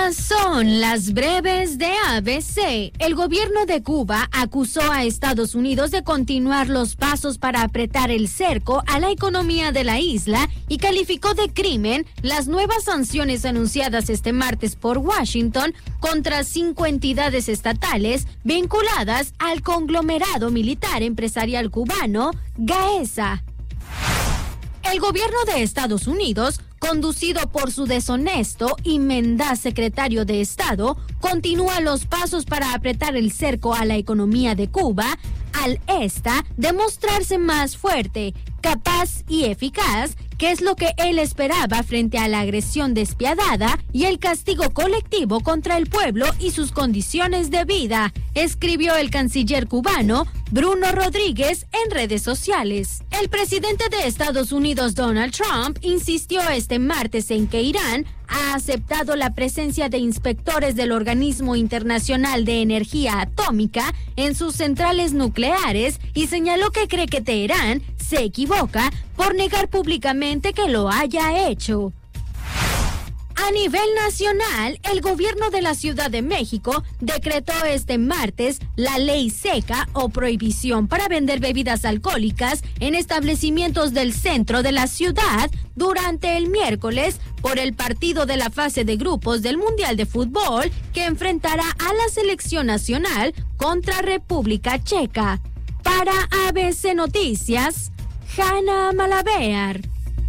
Estas son las breves de ABC. El gobierno de Cuba acusó a Estados Unidos de continuar los pasos para apretar el cerco a la economía de la isla y calificó de crimen las nuevas sanciones anunciadas este martes por Washington contra 5 entidades estatales vinculadas al conglomerado militar empresarial cubano, Gaesa. El gobierno de Estados Unidos, conducido por su deshonesto y mendaz secretario de Estado, continúa los pasos para apretar el cerco a la economía de Cuba, al demostrarse más fuerte, capaz y eficaz, que es lo que él esperaba frente a la agresión despiadada y el castigo colectivo contra el pueblo y sus condiciones de vida, escribió el canciller cubano Bruno Rodríguez en redes sociales. El presidente de Estados Unidos, Donald Trump, insistió este martes en que Irán ha aceptado la presencia de inspectores del Organismo Internacional de Energía Atómica en sus centrales nucleares y señaló que cree que Teherán se equivoca por negar públicamente que lo haya hecho. A nivel nacional, el gobierno de la Ciudad de México decretó este martes la ley seca o prohibición para vender bebidas alcohólicas en establecimientos del centro de la ciudad durante el miércoles por el partido de la fase de grupos del Mundial de Fútbol que enfrentará a la selección nacional contra República Checa. Para ABC Noticias, Hanna Malabear.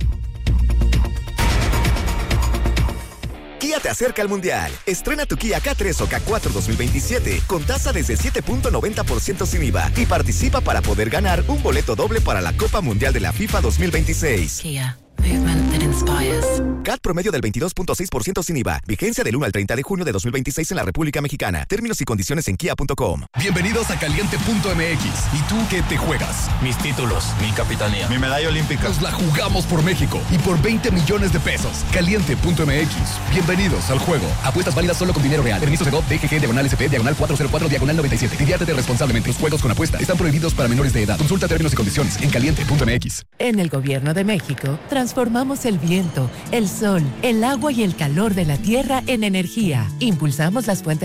Kia te acerca al Mundial. Estrena tu Kia K3 o K4 2027 con tasa desde 7.90% sin IVA y participa para poder ganar un boleto doble para la Copa Mundial de la FIFA 2026. Kia. Movement that inspires. CAT promedio del 22.6% sin IVA. Vigencia del 1 al 30 de junio de 2026 en la República Mexicana. Términos y condiciones en kia.com. Bienvenidos a Caliente.mx. ¿Y tú qué te juegas? Mis títulos, mi capitanía, mi medalla olímpica. Nos la jugamos por México y por 20 millones de pesos. Caliente.mx. Bienvenidos al juego. Apuestas válidas solo con dinero real. Permiso de GOV, DGG, /SP, /404, /97. Diviértete responsablemente. Los juegos con apuesta están prohibidos para menores de edad. Consulta términos y condiciones en Caliente.mx. En el Gobierno de México, transformamos el viento, el sol, el agua y el calor de la tierra en energía. Impulsamos las fuentes